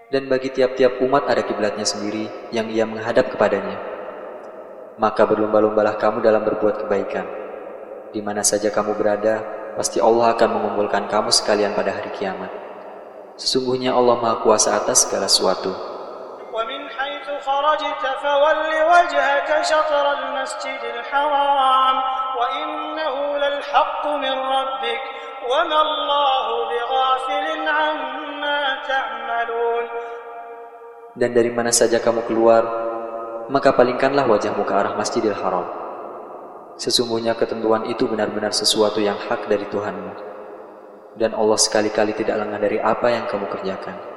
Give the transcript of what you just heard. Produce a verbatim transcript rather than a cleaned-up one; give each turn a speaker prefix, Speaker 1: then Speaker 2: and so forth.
Speaker 1: Dan bagi tiap-tiap umat ada kiblatnya sendiri yang ia menghadap kepadanya. Maka berlomba-lombalah kamu dalam berbuat kebaikan. Di mana saja kamu berada, pasti Allah akan mengumpulkan kamu sekalian pada hari kiamat. Sesungguhnya Allah Maha Kuasa atas segala sesuatu.
Speaker 2: وَمِنْ حَيْثُ خَرَجْتَ فَوَلِّ وَجْهَكَ شَطْرَ الْمَسْجِدِ الْحَرَامِ وَإِنَّهُ لَلْحَقُّ مِنْ رَبِّكَ وَمَا اللَّهُ بِغَافِلٍ عَمَّا تَعْمَلُونَ.
Speaker 1: Dan dari mana saja kamu keluar, maka palingkanlah wajahmu ke arah Masjidil Haram. Sesungguhnya ketentuan itu benar-benar sesuatu yang hak dari Tuhanmu. Dan Allah sekali-kali tidak lengah dari apa yang kamu kerjakan.